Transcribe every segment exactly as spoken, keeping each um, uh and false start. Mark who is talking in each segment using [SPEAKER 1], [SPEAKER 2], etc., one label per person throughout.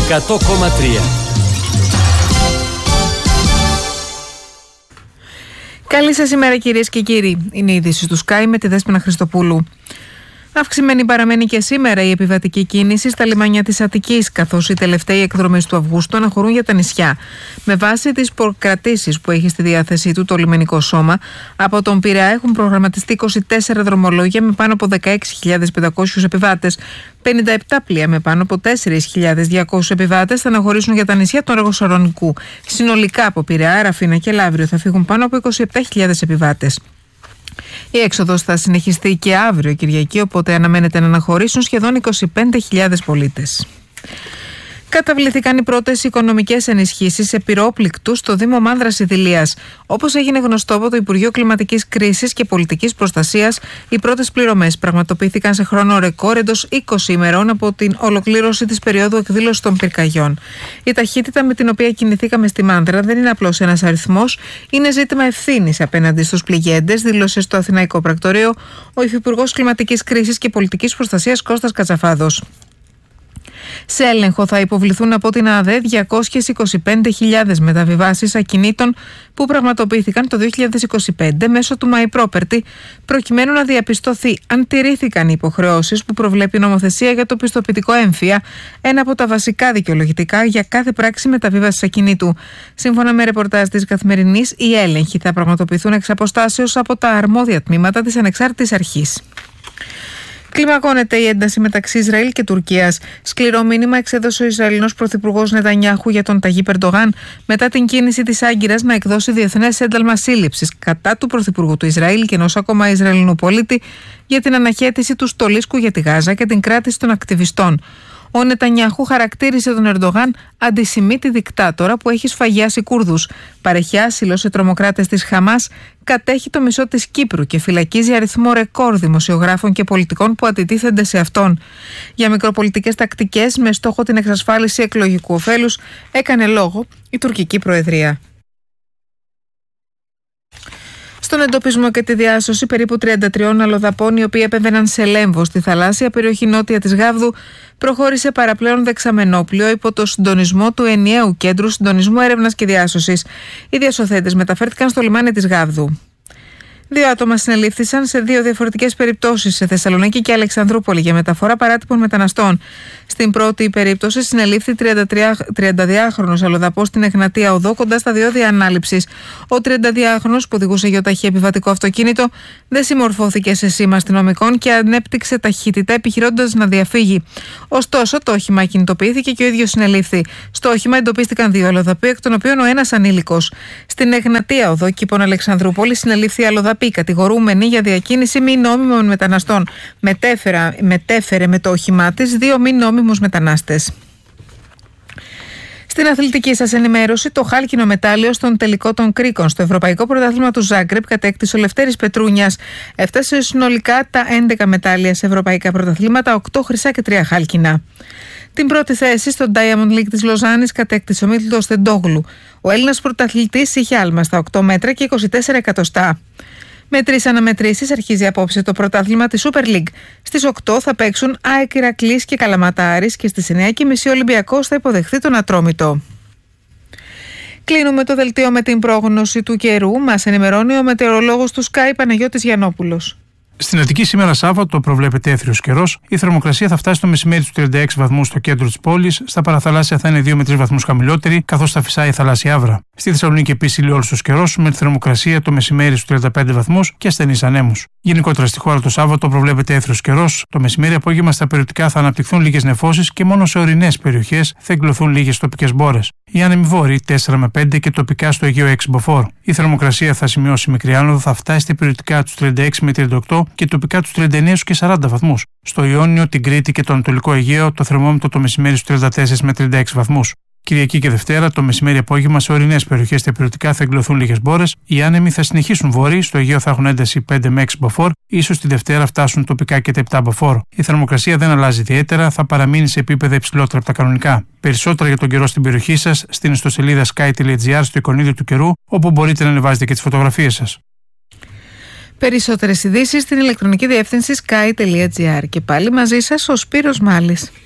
[SPEAKER 1] εκατό κόμμα τρία.
[SPEAKER 2] Καλή σας ημέρα κυρίες και κύριοι. Είναι η είδηση του Sky με τη Δέσποινα Χριστοπούλου. Αυξημένη παραμένει και σήμερα η επιβατική κίνηση στα λιμάνια της Αττικής, καθώς οι τελευταίοι εκδρομές του Αυγούστου αναχωρούν για τα νησιά. Με βάση τις προκρατήσεις που έχει στη διάθεσή του το λιμενικό σώμα, από τον Πειραιά έχουν προγραμματιστεί είκοσι τέσσερα δρομολόγια με πάνω από δεκαέξι χιλιάδες πεντακόσιους επιβάτες. πενήντα επτά πλοία με πάνω από τέσσερις χιλιάδες διακόσιους επιβάτες θα αναχωρήσουν για τα νησιά του Αργοσαρονικού. Συνολικά από Πειραιά, Ραφίνα και Λαύριο θα φύγουν πάνω από είκοσι επτά χιλιάδες επιβάτες. Η έξοδος θα συνεχιστεί και αύριο Κυριακή, οπότε αναμένεται να αναχωρήσουν σχεδόν είκοσι πέντε χιλιάδες πολίτες. Καταβληθήκαν οι πρώτες οικονομικές ενισχύσεις σε πυρόπληκτους στο Δήμο Μάνδρας Ιδηλίας. Όπως έγινε γνωστό από το Υπουργείο Κλιματικής Κρίσης και Πολιτικής Προστασίας, οι πρώτες πληρωμές πραγματοποιήθηκαν σε χρόνο ρεκόρ εντός είκοσι ημερών από την ολοκλήρωση της περίοδου εκδήλωσης των πυρκαγιών. Η ταχύτητα με την οποία κινηθήκαμε στη Μάνδρα δεν είναι απλώς ένας αριθμός, είναι ζήτημα ευθύνης απέναντι στους πληγέντες, δήλωσε στο Αθηναϊκό Πρακτορείο ο Υφυπουργός Κλιματικής Κρίσης και Πολιτικής Προστασίας Κώστας Κατσαφάδος. Σε έλεγχο θα υποβληθούν από την ΑΔΕ διακόσιες είκοσι πέντε χιλιάδες μεταβιβάσεις ακινήτων που πραγματοποιήθηκαν το δύο χιλιάδες είκοσι πέντε μέσω του My Property, προκειμένου να διαπιστωθεί αν τηρήθηκαν οι υποχρεώσεις που προβλέπει η νομοθεσία για το πιστοποιητικό έμφυα, ένα από τα βασικά δικαιολογητικά για κάθε πράξη μεταβίβασης ακινήτου. Σύμφωνα με ρεπορτάζ της Καθημερινής, οι έλεγχοι θα πραγματοποιηθούν εξ αποστάσεως από τα αρμόδια τμήματα της ανεξάρτητης αρχής. Κλιμακώνεται η ένταση μεταξύ Ισραήλ και Τουρκίας. Σκληρό μήνυμα εξέδωσε ο Ισραηλινός Πρωθυπουργός Νετανιάχου για τον Ταγίπ Ερντογάν μετά την κίνηση της Άγκυρας να εκδώσει διεθνές ένταλμα σύλληψης κατά του Πρωθυπουργού του Ισραήλ και ενός ακόμα Ισραηλινού πολίτη για την αναχέτηση του στολίσκου για τη Γάζα και την κράτηση των ακτιβιστών. Ο Νετανιάχου χαρακτήρισε τον Ερντογάν αντισημίτη δικτάτορα που έχει σφαγιάσει Κούρδους, παρέχει άσυλο σε τρομοκράτες της Χαμάς, κατέχει το μισό της Κύπρου και φυλακίζει αριθμό ρεκόρ δημοσιογράφων και πολιτικών που αντιτίθενται σε αυτόν. Για μικροπολιτικές τακτικές με στόχο την εξασφάλιση εκλογικού ωφέλους έκανε λόγο η τουρκική Προεδρία. Στον εντοπισμό και τη διάσωση περίπου τριάντα τριών αλλοδαπών οι οποίοι επέβαιναν σε Λέμβο στη θαλάσσια περιοχή νότια της Γάβδου προχώρησε παραπλέον δεξαμενόπλιο υπό το συντονισμό του ενιαίου Κέντρου Συντονισμού Έρευνας και Διάσωσης. Οι διασωθέτες μεταφέρθηκαν στο λιμάνι της Γάβδου. Δύο άτομα συνελήφθησαν σε δύο διαφορετικές περιπτώσεις, σε Θεσσαλονίκη και Αλεξανδρούπολη, για μεταφορά παράτυπων μεταναστών. Στην πρώτη περίπτωση συνελήφθη τριανταδυάχρονος αλλοδαπός στην Εγνατία Οδό, κοντά στα διόδια ανάληψης. Ο τριανταδυάχρονος που οδηγούσε γεωταχή επιβατικό αυτοκίνητο δεν συμμορφώθηκε σε σήμα αστυνομικών και ανέπτυξε ταχύτητα επιχειρώντας να διαφύγει. Ωστόσο, το όχημα κινητοποιήθηκε και ο ίδιος συνελήφθη. Στο όχημα εντοπίστηκαν δύο αλλοδαποί, εκ των οποίων ο ένας ανήλικος. Στην Εγνατία Οδό, Κήπων Αλεξανδρούπολη, συνελήφθη αλλοδαπή κατηγορούμενη για διακίνηση μη νόμιμων μεταναστών. Μετέφερα, μετέφερε με το όχημά της δύο μη νόμιμους μετανάστες. Στην αθλητική σας ενημέρωση, το χάλκινο μετάλλιο στον τελικό των Κρίκων στο Ευρωπαϊκό Πρωτάθλημα του Ζάγκρεπ κατέκτησε ο Λευτέρης Πετρούνιας. Έφτασε συνολικά τα έντεκα μετάλλια σε ευρωπαϊκά πρωταθλήματα, οκτώ χρυσά και τρία χάλκινα. Την πρώτη θέση στο Diamond League της Λοζάνης κατέκτησε ο Μίτλος Τεντόγλου. Ο Έλληνας πρωταθλητής είχε άλμα στα οκτώ μέτρα και είκοσι τέσσερα εκατοστά. Με τρεις αναμετρήσεις αρχίζει απόψε το πρωτάθλημα της Super League. Στις οκτώ θα παίξουν ΑΕΚ, Ηρακλής και Καλαματάρης και στις εννιά και μισή ο Ολυμπιακός θα υποδεχθεί τον Ατρόμητο. Κλείνουμε το δελτίο με την πρόγνωση του καιρού. Μας ενημερώνει ο μετεωρολόγος του Sky Παναγιώτης Γιαννόπουλος.
[SPEAKER 3] Στην Αττική σήμερα Σάββατο προβλέπεται έθριος καιρός. Η θερμοκρασία θα φτάσει το μεσημέρι στους τριάντα έξι βαθμούς στο κέντρο της πόλης. Στα παραθαλάσσια θα είναι δύο με τρεις βαθμούς χαμηλότερη, καθώς θα φυσάει η θαλάσσια άβρα. Στη Θεσσαλονίκη επίσης ηλιόλουστος καιρός, με τη θερμοκρασία το μεσημέρι στους τριάντα πέντε βαθμούς και ασθενείς ανέμους. Γενικότερα στη χώρα το Σάββατο προβλέπεται έθριος καιρός. Το μεσημέρι απόγευμα στα περιοτικά θα αναπτυχθούν λίγες νεφώσεις και μόνο σε ορεινές περιοχές θα εγκλωθούν λίγες τοπικές μπόρες. Οι άνεμοι βόρειοι τέσσερα με πέντε και τοπικά στο Αιγαίο έξι μποφόρ. Η θερμοκρασία θα σημειώσει μικρή άνοδο, θα φτάσει στα περιοτικά τους τριάντα έξι με τριάντα οκτώ και τοπικά τους τριάντα εννέα και σαράντα βαθμούς. Στο Ιόνιο, την Κρήτη και το Ανατολικό Αιγαίο το θερμόμετρο το μεσημέρι στους τριάντα τέσσερα με τριάντα έξι βαθμούς. Κυριακή και Δευτέρα, το μεσημέρι απόγευμα σε ορεινές περιοχές στα περιοτικά θα εγκλωθούν λίγες μπόρες. Οι άνεμοι θα συνεχίσουν βόρειοι, στο Αιγαίο θα έχουν ένταση πέντε με έξι μποφόρ, ίσως τη Δευτέρα φτάσουν τοπικά και τα επτά μποφόρ. Η θερμοκρασία δεν αλλάζει ιδιαίτερα, θα παραμείνει σε επίπεδα υψηλότερα από τα κανονικά. Περισσότερα για τον καιρό στην περιοχή σας στην ιστοσελίδα sky τελεία gr στο εικονίδιο του καιρού, όπου μπορείτε να ανεβάζετε και τις φωτογραφίες σας.
[SPEAKER 2] Περισσότερες ειδήσεις στην ηλεκτρονική διεύθυνση sky τελεία gr. Και πάλι μαζί σας ο Σπύρος Μάλης.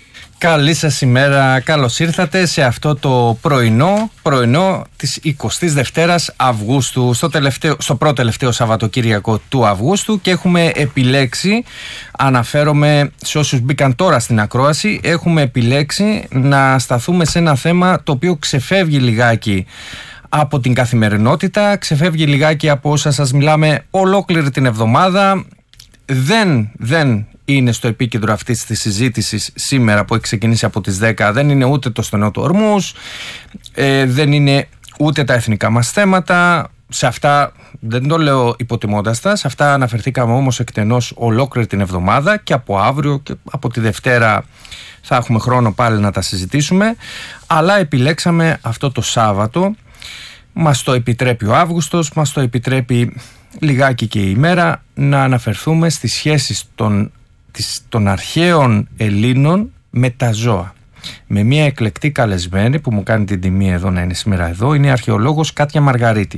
[SPEAKER 1] Καλή σας ημέρα, καλώς ήρθατε σε αυτό το πρωινό, πρωινό της εικοστής δεύτερης Αυγούστου, στο, τελευταίο, στο πρώτο τελευταίο Σαββατοκύριακο του Αυγούστου, και έχουμε επιλέξει, αναφέρομαι σε όσους μπήκαν τώρα στην ακρόαση, έχουμε επιλέξει να σταθούμε σε ένα θέμα το οποίο ξεφεύγει λιγάκι από την καθημερινότητα, ξεφεύγει λιγάκι από όσα σας μιλάμε ολόκληρη την εβδομάδα. Δεν, δεν είναι στο επίκεντρο αυτής της συζήτησης σήμερα που έχει ξεκινήσει από τις δέκα, δεν είναι ούτε το στενό του Ορμούζ, ε, δεν είναι ούτε τα εθνικά μας θέματα. Σε αυτά δεν το λέω υποτιμώντας τα, σε αυτά αναφερθήκαμε όμως εκτενώς ολόκληρη την εβδομάδα, και από αύριο και από τη Δευτέρα θα έχουμε χρόνο πάλι να τα συζητήσουμε, αλλά επιλέξαμε αυτό το Σάββατο. Μας το επιτρέπει ο Αύγουστος, μας το επιτρέπει λιγάκι και η ημέρα να αναφερθούμε στις σχέσεις των, της, των αρχαίων Ελλήνων με τα ζώα. Με μια εκλεκτή καλεσμένη που μου κάνει την τιμή εδώ να είναι σήμερα εδώ, είναι η αρχαιολόγος Κάτια Μαργαρίτη.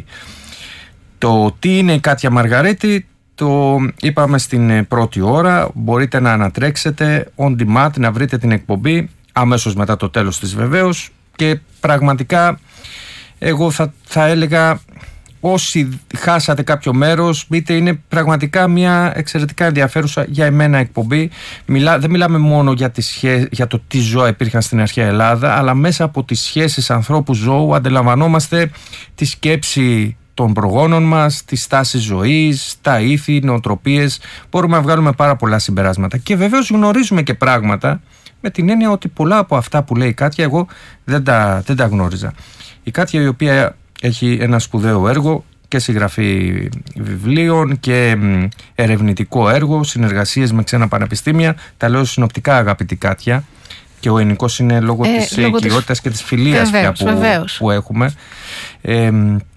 [SPEAKER 1] Το τι είναι η Κάτια Μαργαρίτη το είπαμε στην πρώτη ώρα, μπορείτε να ανατρέξετε on demand, να βρείτε την εκπομπή αμέσως μετά το τέλος της βεβαίως, και πραγματικά εγώ θα, θα έλεγα, όσοι χάσατε κάποιο μέρος, είτε είναι πραγματικά μια εξαιρετικά ενδιαφέρουσα για εμένα εκπομπή. Μιλά, δεν μιλάμε μόνο για, τις σχέ, για το τι ζώα υπήρχαν στην αρχαία Ελλάδα, αλλά μέσα από τις σχέσεις ανθρώπου-ζώου αντιλαμβανόμαστε τη σκέψη των προγόνων μας, τη στάση ζωής, τα ήθη, νοοτροπίες. Μπορούμε να βγάλουμε πάρα πολλά συμπεράσματα. Και βεβαίως γνωρίζουμε και πράγματα, με την έννοια ότι πολλά από αυτά που λέει η Κάτια εγώ δεν τα, δεν τα γνώριζα. Η Κάτια, η οποία έχει ένα σπουδαίο έργο και συγγραφή βιβλίων και ερευνητικό έργο, συνεργασίες με ξένα πανεπιστήμια. Τα λέω συνοπτικά, αγαπητή Κάτια, και ο ελληνικός είναι λόγω ε, της οικειότητας της... και της φιλίας βεβαίως, πια που, που έχουμε. Ε,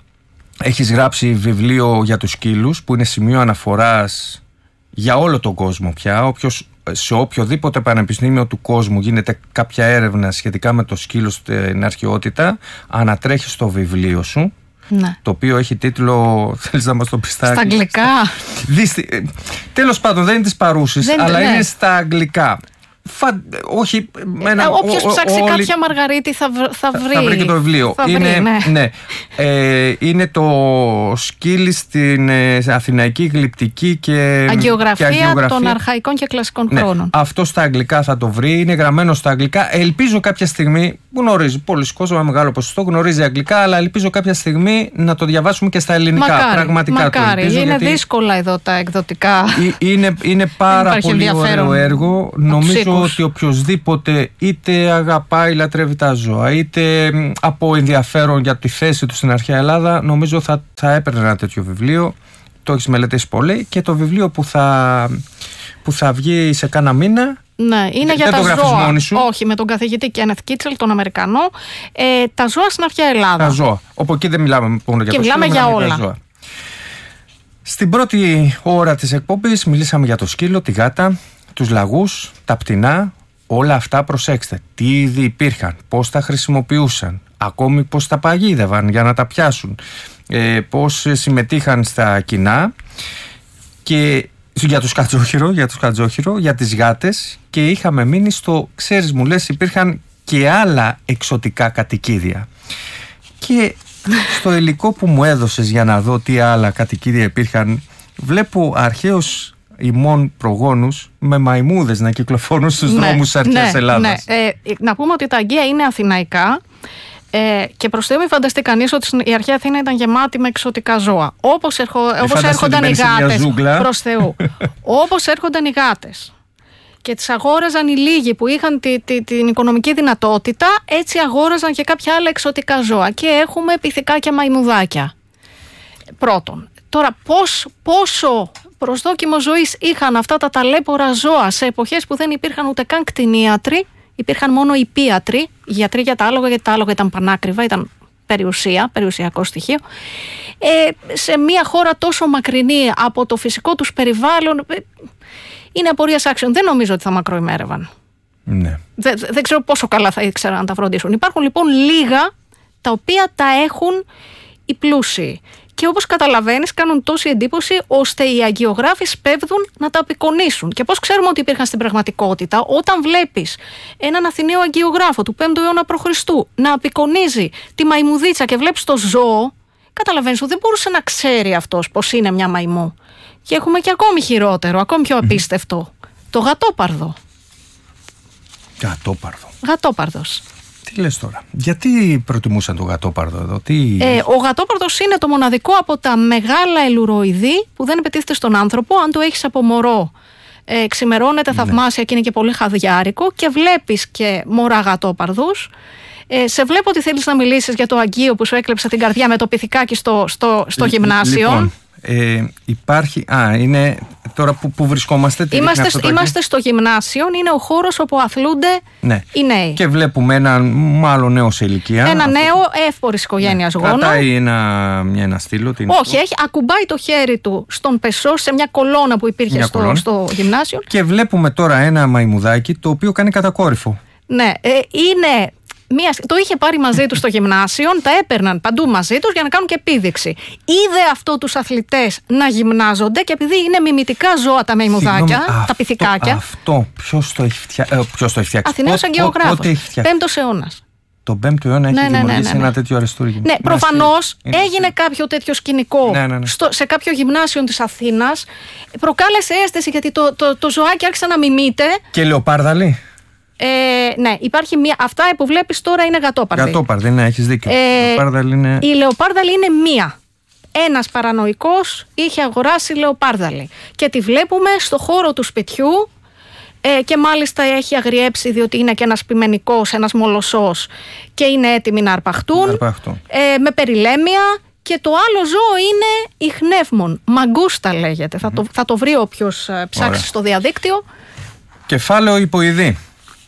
[SPEAKER 1] έχεις γράψει βιβλίο για τους σκύλους που είναι σημείο αναφοράς για όλο τον κόσμο πια. Όποιος, σε οποιοδήποτε πανεπιστήμιο του κόσμου γίνεται κάποια έρευνα σχετικά με το σκύλο στην αρχαιότητα, ανατρέχει στο βιβλίο σου, ναι, το οποίο έχει τίτλο, θέλεις να μας το πεις στα
[SPEAKER 2] αγγλικά?
[SPEAKER 1] Δίστη... Τέλος πάντων δεν είναι της παρούσης, δεν, αλλά ναι, είναι στα αγγλικά. Φα... Όχι,
[SPEAKER 2] ένα... Όποιος ο, ψάξει όλοι... Κάτια Μαργαρίτη θα, βρ, θα βρει.
[SPEAKER 1] Θα βρει και το βιβλίο.
[SPEAKER 2] Θα
[SPEAKER 1] είναι,
[SPEAKER 2] βρει, ναι.
[SPEAKER 1] Ναι. Ε, είναι το σκύλι στην ε, αθηναϊκή γλυπτική και
[SPEAKER 2] αγιογραφία,
[SPEAKER 1] και αγιογραφία
[SPEAKER 2] των αρχαϊκών και κλασικών
[SPEAKER 1] ναι,
[SPEAKER 2] χρόνων.
[SPEAKER 1] Αυτό στα αγγλικά θα το βρει. Είναι γραμμένο στα αγγλικά. Ελπίζω κάποια στιγμή, που γνωρίζει πολλοί κόσμοι, ένα μεγάλο ποσοστό γνωρίζει αγγλικά, αλλά ελπίζω κάποια στιγμή να το διαβάσουμε και στα ελληνικά.
[SPEAKER 2] Μακάρι,
[SPEAKER 1] πραγματικά
[SPEAKER 2] μακάρι.
[SPEAKER 1] Το ελπίζω,
[SPEAKER 2] είναι
[SPEAKER 1] γιατί
[SPEAKER 2] δύσκολα εδώ τα εκδοτικά.
[SPEAKER 1] Είναι, είναι πάρα πολύ ωραίο έργο. Νομίζω ότι οποιοσδήποτε είτε αγαπάει, λατρεύει τα ζώα, είτε από ενδιαφέρον για τη θέση του στην αρχαία Ελλάδα, νομίζω θα, θα έπαιρνε ένα τέτοιο βιβλίο. Το έχεις μελετήσει πολύ, και το βιβλίο που θα, που θα βγει σε κάνα μήνα.
[SPEAKER 2] Ναι, είναι για
[SPEAKER 1] τα
[SPEAKER 2] ζώα. Όχι, με τον καθηγητή Κένεθ Κίτσελ, τον Αμερικανό. Ε, τα ζώα στην αρχαία Ελλάδα.
[SPEAKER 1] Τα ζώα. Όπου εκεί δεν μιλάμε μόνο για
[SPEAKER 2] και
[SPEAKER 1] το
[SPEAKER 2] μιλάμε
[SPEAKER 1] σκύλο,
[SPEAKER 2] για
[SPEAKER 1] μιλάμε
[SPEAKER 2] όλα.
[SPEAKER 1] Για ζώα. Στην πρώτη ώρα της εκπομπής μιλήσαμε για το σκύλο, τη γάτα, τους λαγούς, τα πτηνά. Όλα αυτά, προσέξτε, τι είδη υπήρχαν, πώς τα χρησιμοποιούσαν, ακόμη πώς τα παγίδευαν για να τα πιάσουν, ε, πώς συμμετείχαν στα κοινά, και για τους κατζόχυρο, για τους κατζόχυρο, για τις γάτες, και είχαμε μείνει στο, ξέρεις, μου λες, υπήρχαν και άλλα εξωτικά κατοικίδια. Και στο υλικό που μου έδωσες για να δω τι άλλα κατοικίδια υπήρχαν, βλέπω αρχαίους ημών προγόνους με μαϊμούδες να κυκλοφορούν στους ναι, δρόμους της αρχαίας ναι, Ελλάδας. Ναι.
[SPEAKER 2] Ε, να πούμε ότι τα αγκαία είναι αθηναϊκά, ε, και προς Θεού μην φανταστεί κανείς ότι η αρχαία Αθήνα ήταν γεμάτη με εξωτικά ζώα. Όπως, ερχο, όπως έρχονταν οι γάτες, προς Θεού, όπως έρχονταν οι γάτες και τις αγόραζαν οι λίγοι που είχαν τη, τη, την οικονομική δυνατότητα, έτσι αγόραζαν και κάποια άλλα εξωτικά ζώα, και έχουμε πυθικά και μαϊμουδάκια. Πρώτον. Τώρα πώς, πόσο προσδόκιμο ζωής είχαν αυτά τα ταλέπορα ζώα σε εποχές που δεν υπήρχαν ούτε καν κτηνίατροι, υπήρχαν μόνο υπίατροι, γιατροί για τα άλογα, γιατί τα άλογα ήταν πανάκριβα, ήταν περιουσία, περιουσιακό στοιχείο. Ε, σε μια χώρα τόσο μακρινή από το φυσικό τους περιβάλλον, ε, είναι απορίας άξιων. Δεν νομίζω ότι θα μακροημέρευαν.
[SPEAKER 1] Ναι.
[SPEAKER 2] Δεν, δεν ξέρω πόσο καλά θα ήξεραν να τα φροντίσουν. Υπάρχουν λοιπόν λίγα τα οποία τα έχουν οι πλούσιοι.
[SPEAKER 4] και όπως καταλαβαίνεις κάνουν τόση εντύπωση ώστε οι αγγιογράφοι σπέβδουν να τα απεικονίσουν. Και πώς ξέρουμε ότι υπήρχαν στην πραγματικότητα? Όταν βλέπεις έναν Αθηναίο αγγιογράφο του πέμπτου αιώνα προ Χριστού να απεικονίζει τη μαϊμουδίτσα και βλέπεις το ζώο, καταλαβαίνεις ότι δεν μπορούσε να ξέρει αυτός πως είναι μια μαϊμού. Και έχουμε και ακόμη χειρότερο, ακόμη πιο απίστευτο, το γατόπαρδο.
[SPEAKER 1] Γατόπαρδο.
[SPEAKER 4] Γατόπαρδος.
[SPEAKER 1] Τι λες τώρα, γιατί προτιμούσαν το γατόπαρδο εδώ? Τι...
[SPEAKER 4] Ε, ο γατόπαρδος είναι το μοναδικό από τα μεγάλα ελουροειδή που δεν επιτίθεται στον άνθρωπο. Αν το έχεις από μωρό, ε, ξημερώνεται θαυμάσια, ναι, και είναι και πολύ χαδιάρικο, και βλέπεις και μωρά γατόπαρδους. Ε, σε βλέπω ότι θέλεις να μιλήσεις για το αγγείο που σου έκλεψε την καρδιά με το πυθικάκι στο, στο, στο Λ, γυμνάσιο.
[SPEAKER 1] Λοιπόν, ε, υπάρχει... Α, είναι... Τώρα που, που βρισκόμαστε... Τι
[SPEAKER 4] είμαστε,
[SPEAKER 1] αυτό το
[SPEAKER 4] είμαστε στο γυμνάσιο, είναι ο χώρος όπου αθλούνται, ναι, οι νέοι.
[SPEAKER 1] Και βλέπουμε έναν μάλλον νέο σε ηλικία.
[SPEAKER 4] Ένα αυτό... νέο εύπορης οικογένειας, ναι, γόνο.
[SPEAKER 1] Κρατάει ένα, μια, ένα στήλο. Τι
[SPEAKER 4] Όχι, έχει, ακουμπάει το χέρι του στον πεσό σε μια κολόνα που υπήρχε στο, στο γυμνάσιο.
[SPEAKER 1] Και βλέπουμε τώρα ένα μαϊμουδάκι το οποίο κάνει κατακόρυφο.
[SPEAKER 4] Ναι, ε, είναι... Μία, το είχε πάρει μαζί του στο γυμνάσιο, τα έπαιρναν παντού μαζί τους για να κάνουν και επίδειξη. Είδε αυτό τους αθλητές να γυμνάζονται, και επειδή είναι μιμητικά ζώα τα μαϊμουδάκια, τα αυτό, πυθικάκια.
[SPEAKER 1] Αυτό ποιος το έχει φτιάξει? Ποιος το έχει φτιάξει?
[SPEAKER 4] Αθηναίος αγγεωγράφος. Πέμπτος αιώνας.
[SPEAKER 1] Τον πέμπτο αιώνα
[SPEAKER 4] ναι,
[SPEAKER 1] έχει
[SPEAKER 4] ναι,
[SPEAKER 1] δημιουργήσει
[SPEAKER 4] ναι, ναι, ναι.
[SPEAKER 1] ένα τέτοιο αριστούργημα.
[SPEAKER 4] Ναι, προφανώς έγινε είναι... κάποιο τέτοιο σκηνικό,
[SPEAKER 1] ναι, ναι, ναι,
[SPEAKER 4] στο, σε κάποιο γυμνάσιο της Αθήνας. Προκάλεσε αίσθηση γιατί το, το, το ζωάκι άρχισε να μιμείται.
[SPEAKER 1] Και λεοπάρδαλοι.
[SPEAKER 4] Ε, ναι, υπάρχει μία. Αυτά που βλέπεις τώρα είναι γατόπαρδοι.
[SPEAKER 1] Γατόπαρδοι, ναι, έχεις δίκιο.
[SPEAKER 4] Ε,
[SPEAKER 1] είναι...
[SPEAKER 4] Η λεοπάρδαλη είναι μία. Ένας παρανοϊκός είχε αγοράσει λεοπάρδαλη και τη βλέπουμε στο χώρο του σπιτιού, ε, και μάλιστα έχει αγριέψει διότι είναι και ένας πειμενικός, ένας μολοσσός, και είναι έτοιμοι να αρπαχτούν, να αρπαχτούν. Ε, με περιλέμια. Και το άλλο ζώο είναι η χνεύμον. Μαγκούστα λέγεται. Mm-hmm. Θα, το, θα το βρει όποιος ψάξει. Ωραία. Στο διαδίκτυο.
[SPEAKER 1] Κεφάλαιο υποειδή.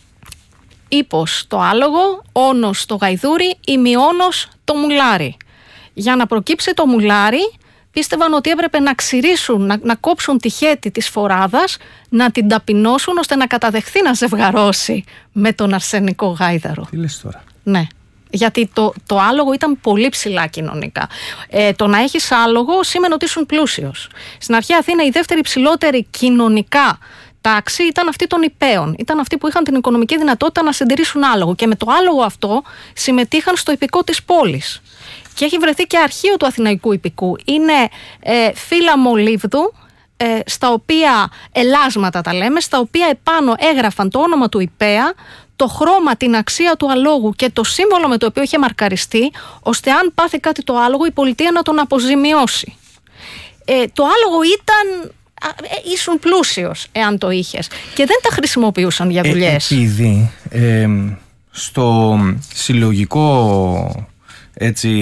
[SPEAKER 4] Ύπος το άλογο, όνος το γαϊδούρι, ημιόνος το μουλάρι. Για να προκύψει το μουλάρι, πίστευαν ότι έπρεπε να ξηρίσουν, να, να κόψουν τη χέτη της φοράδας, να την ταπεινώσουν ώστε να καταδεχθεί να ζευγαρώσει με τον αρσενικό γάιδαρο.
[SPEAKER 1] Τι λες τώρα?
[SPEAKER 4] Ναι. Γιατί το, το άλογο ήταν πολύ ψηλά κοινωνικά. Ε, το να έχεις άλογο σήμαινε ότι ήσουν πλούσιος. Στην αρχαία Αθήνα η δεύτερη ψηλότερη κοινωνικά τάξη ήταν αυτή των υπαίων. Ήταν αυτοί που είχαν την οικονομική δυνατότητα να συντηρήσουν άλογο. Και με το άλογο αυτό συμμετείχαν στο ιππικό της πόλης. Και έχει βρεθεί και αρχείο του αθηναϊκού ιππικού. Είναι ε, φύλλα μολύβδου, ε, στα οποία, ελάσματα τα λέμε, στα οποία επάνω έγραφαν το όνομα του υπαία, το χρώμα, την αξία του αλόγου και το σύμβολο με το οποίο είχε μαρκαριστεί, ώστε αν πάθει κάτι το άλογο η πολιτεία να τον αποζημιώσει. Ε, το άλογο ήταν... ήσουν πλούσιος εάν το είχες, και δεν τα χρησιμοποιούσαν για δουλειές.
[SPEAKER 1] Ε, επειδή ε, στο συλλογικό, έτσι,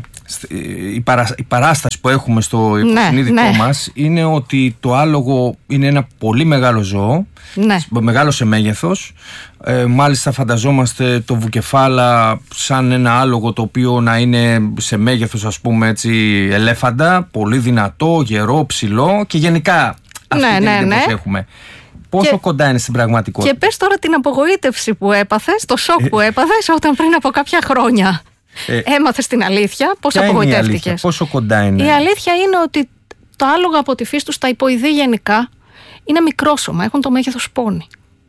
[SPEAKER 1] η, παρά, η παράσταση που έχουμε στο υποσυνείδητό, ναι, μας είναι ότι το άλογο είναι ένα πολύ μεγάλο ζώο, ναι, μεγάλο σε μέγεθος. Ε, μάλιστα φανταζόμαστε το βουκεφάλα σαν ένα άλογο το οποίο να είναι σε μέγεθος, ας πούμε έτσι, ελέφαντα, πολύ δυνατό, γερό, ψηλό, και γενικά αυτή, ναι, την ναι, εντύπωση, ναι, έχουμε. Πόσο και, κοντά είναι στην πραγματικότητα?
[SPEAKER 4] Και πες τώρα την απογοήτευση που έπαθες, το σοκ που έπαθες όταν πριν από κάποια χρόνια ε, έμαθες την αλήθεια. Πώς απογοητεύτηκες?
[SPEAKER 1] Πόσο κοντά είναι?
[SPEAKER 4] Η αλήθεια είναι ότι τα άλογα από τη φύση τους, τα υποειδή γενικά, είναι μικρόσωμα, έχουν το μέγεθος πόνη.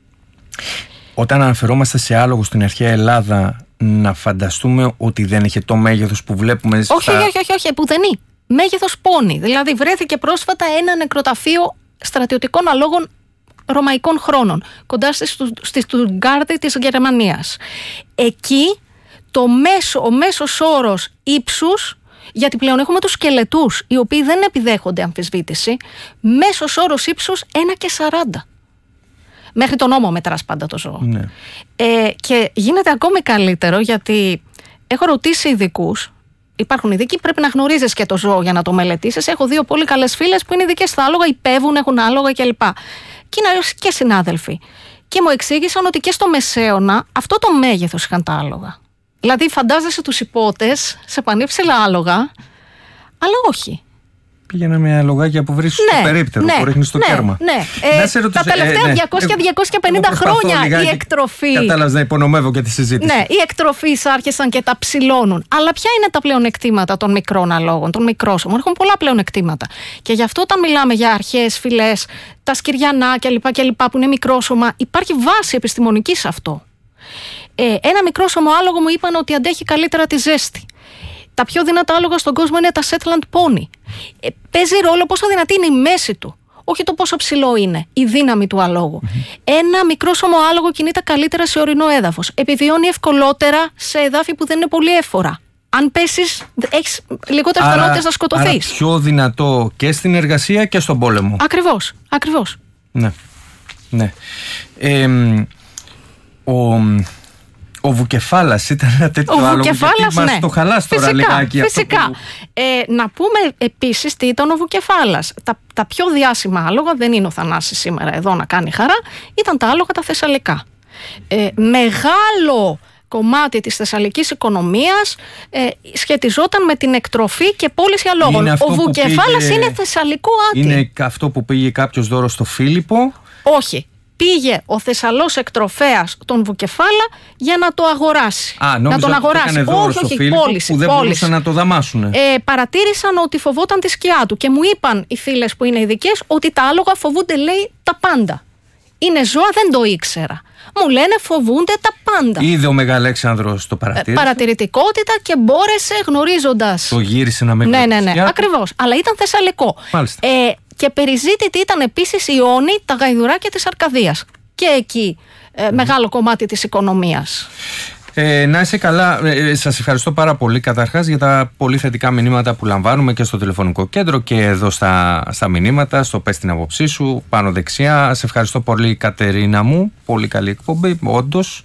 [SPEAKER 1] Όταν αναφερόμαστε σε άλογο στην αρχαία Ελλάδα, να φανταστούμε ότι δεν είχε το μέγεθος που βλέπουμε.
[SPEAKER 4] Όχι, στα... όχι, όχι, όχι, επουδενή. Μέγεθος πόνη. Δηλαδή βρέθηκε πρόσφατα ένα νεκροταφείο στρατιωτικών αλόγων ρωμαϊκών χρόνων, κοντά στη Στουτγκάρδη της Γερμανίας. Εκεί το μέσο, ο μέσος όρος ύψους, γιατί πλέον έχουμε τους σκελετούς, οι οποίοι δεν επιδέχονται αμφισβήτηση, μέσος όρος ύψους ένα και σαράντα. Μέχρι τον ώμο μετράς πάντα το ζώο.
[SPEAKER 1] Ναι.
[SPEAKER 4] Ε, και γίνεται ακόμη καλύτερο, γιατί έχω ρωτήσει ειδικούς. Υπάρχουν ειδικοί, πρέπει να γνωρίζεις και το ζώο για να το μελετήσεις. Έχω δύο πολύ καλές φίλες που είναι ειδικές στα άλογα, υπεύουν, έχουν άλογα κλπ. Και είναι και συνάδελφοι. Και μου εξήγησαν ότι και στο Μεσαίωνα αυτό το μέγεθος είχαν τα άλογα. Δηλαδή, φαντάζεσαι τους υπότες σε πανύψηλα άλογα, αλλά όχι.
[SPEAKER 1] Πήγαινα με αλογάκια που βρίσκει
[SPEAKER 4] ναι,
[SPEAKER 1] στο περίπτερο,
[SPEAKER 4] ναι,
[SPEAKER 1] που ρίχνει στο
[SPEAKER 4] ναι,
[SPEAKER 1] κέρμα.
[SPEAKER 4] Ναι. Ε, ρωτήσω, τα τελευταία ε, ναι. διακόσια με διακόσια πενήντα χρόνια λιγάκι, η εκτροφή.
[SPEAKER 1] Κατάλαβα να υπονομεύω και τη συζήτηση.
[SPEAKER 4] Ναι, οι εκτροφείς άρχισαν και τα ψηλώνουν. Αλλά ποια είναι τα πλεονεκτήματα των μικρών αλόγων, των μικρόσωμων? Έχουν πολλά πλεονεκτήματα. Και γι' αυτό όταν μιλάμε για αρχαίες φυλές, τα σκυριανά κλπ. κλπ. Που είναι μικρόσωμα, υπάρχει βάση επιστημονική σε αυτό. Ε, ένα μικρόσωμο άλογο μου είπαν ότι αντέχει καλύτερα τη ζέστη. Τα πιο δυνατά άλογα στον κόσμο είναι τα Shetland Pony. Ε, παίζει ρόλο πόσο δυνατή είναι η μέση του. Όχι το πόσο ψηλό είναι, η δύναμη του αλόγου. Mm-hmm. Ένα μικρόσωμο άλογο κινείται καλύτερα σε ορεινό έδαφος. Επιβιώνει ευκολότερα σε εδάφη που δεν είναι πολύ έφορα. Αν πέσεις, έχεις λιγότερες πιθανότητες να σκοτωθείς.
[SPEAKER 1] Άρα πιο δυνατό και στην εργασία και στον πόλεμο.
[SPEAKER 4] Ακριβώς, ακριβώς.
[SPEAKER 1] Ναι, ναι. Ε, ο... Ο Βουκεφάλας ήταν ένα τέτοιο άλογο. Ο Βουκεφάλας, ναι. Μας το χαλάς τώρα
[SPEAKER 4] φυσικά,
[SPEAKER 1] λιγάκι.
[SPEAKER 4] Φυσικά.
[SPEAKER 1] Αυτό που...
[SPEAKER 4] ε, να πούμε επίσης τι ήταν ο Βουκεφάλας. Τα, τα πιο διάσημα άλογα, δεν είναι ο Θανάσης σήμερα εδώ να κάνει χαρά, ήταν τα άλογα τα θεσσαλικά. Ε, μεγάλο κομμάτι της θεσσαλικής οικονομίας ε, σχετιζόταν με την εκτροφή και πώληση αλόγων. Ο Βουκεφάλας πήγε... είναι θεσσαλικό άτι.
[SPEAKER 1] Είναι αυτό που πήγε κάποιος δώρο στο Φίλιππο.
[SPEAKER 4] Όχι. Πήγε ο Θεσσαλός εκτροφέας τον Βουκεφάλα για να το αγοράσει.
[SPEAKER 1] Α, να τον αγοράσει. Όχι, όχι,
[SPEAKER 4] Φίλιππο, πώληση.
[SPEAKER 1] Που δεν
[SPEAKER 4] πώληση.
[SPEAKER 1] μπορούσαν να το δαμάσουν.
[SPEAKER 4] Ε, παρατήρησαν ότι φοβόταν τη σκιά του και μου είπαν οι φίλες που είναι ειδικές ότι τα άλογα φοβούνται, λέει, τα πάντα. Είναι ζώα, δεν το ήξερα. Μου λένε φοβούνται τα πάντα.
[SPEAKER 1] Είδε ο Μεγαλέξανδρος το παρατήρησε.
[SPEAKER 4] Ε, παρατηρητικότητα και μπόρεσε γνωρίζοντας.
[SPEAKER 1] Το γύρισε να μην
[SPEAKER 4] Ναι, ναι, ναι, ακριβώς. Αλλά ήταν θεσσαλικό.
[SPEAKER 1] Μάλιστα.
[SPEAKER 4] Ε, και περιζήτητη ήταν επίσης η Όνη, τα γαϊδουράκια της Αρκαδίας. Και εκεί ε, mm. μεγάλο κομμάτι της οικονομίας.
[SPEAKER 1] Ε, να είσαι καλά. Ε, σας ευχαριστώ πάρα πολύ καταρχάς για τα πολύ θετικά μηνύματα που λαμβάνουμε και στο τηλεφωνικό κέντρο και εδώ στα, στα μηνύματα, στο πες την άποψή σου, πάνω δεξιά. Σε ευχαριστώ πολύ, Κατερίνα μου. Πολύ καλή εκπομπή, όντως.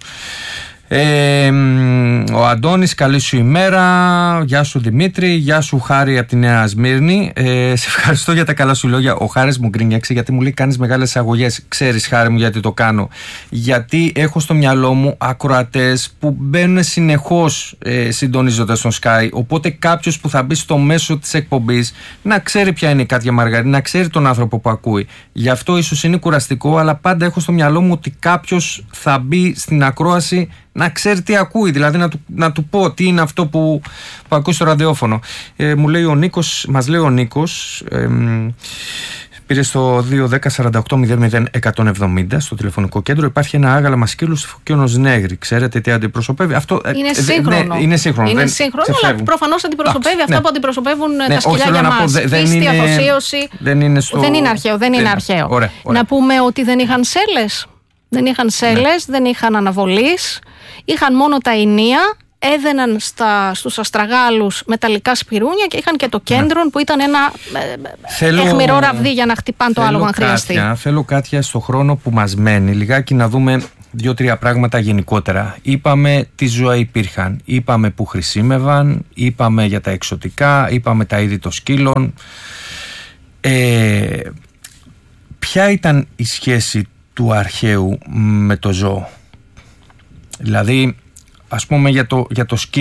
[SPEAKER 1] Ε, ο Αντώνης, καλή σου ημέρα. Γεια σου Δημήτρη. Γεια σου Χάρη από τη Νέα Σμύρνη. ε, Σε ευχαριστώ για τα καλά σου λόγια. Ο Χάρης μου γκρίνιαξε γιατί μου λέει κάνεις μεγάλες αγωγές. Ξέρεις Χάρη μου γιατί το κάνω? Γιατί έχω στο μυαλό μου ακροατές που μπαίνουν συνεχώς ε, συντονίζοντας τον Sky. Οπότε κάποιος που θα μπει στο μέσο της εκπομπής να ξέρει ποια είναι η Κάτια Μαργαρίτη, να ξέρει τον άνθρωπο που ακούει. Γι' αυτό ίσως είναι κουραστικό, αλλά πάντα έχω στο μυαλό μου ότι κάποιος θα μπει στην ακρόαση να ξέρει τι ακούει, δηλαδή να του, να του πω τι είναι αυτό που, που ακούει στο ραδιόφωνο. Ε, μου λέει ο Νίκος, μας λέει ο Νίκος, ε, πήρε στο δύο δέκα σαράντα οκτώ μηδέν μηδέν εκατόν εβδομήντα στο τηλεφωνικό κέντρο. Υπάρχει ένα άγαλμα σκύλου στη Φωκίωνος Νέγρη. Ξέρετε τι αντιπροσωπεύει? Αυτό
[SPEAKER 4] είναι
[SPEAKER 1] ε,
[SPEAKER 4] σύγχρονο.
[SPEAKER 1] Ναι, είναι σύγχρονο.
[SPEAKER 4] Είναι
[SPEAKER 1] δεν
[SPEAKER 4] σύγχρονο, αλλά προφανώς αντιπροσωπεύει Α, αυτά ναι. που αντιπροσωπεύουν ναι, τα σκυλιά για μας. Πίστη, αφοσίωση.
[SPEAKER 1] Δεν είναι, στο...
[SPEAKER 4] δεν είναι αρχαίο. Δεν είναι δεν αρχαίο.
[SPEAKER 1] Ωραία, ωραία.
[SPEAKER 4] Να πούμε ότι δεν είχαν σέλες. Δεν είχαν σέλες, ναι. δεν είχαν αναβολής. Είχαν μόνο τα ηνία, έδαιναν στα, στους αστραγάλους μεταλλικά σπυρούνια και είχαν και το κέντρο ναι. που ήταν ένα θέλω, αιχμηρό ραβδί για να χτυπάνε το άλογο αν χρειαστεί. Κάτια,
[SPEAKER 1] θέλω Κάτια στο χρόνο που μας μένει λιγάκι να δούμε δύο-τρία πράγματα γενικότερα. Είπαμε τι ζώα υπήρχαν, είπαμε που χρησιμεύαν, είπαμε για τα εξωτικά, είπαμε τα είδη των σκύλων. Ε, ποια ήταν η σχέση του αρχαίου με το ζώο? Δηλαδή, ας πούμε για το, για το σκύλο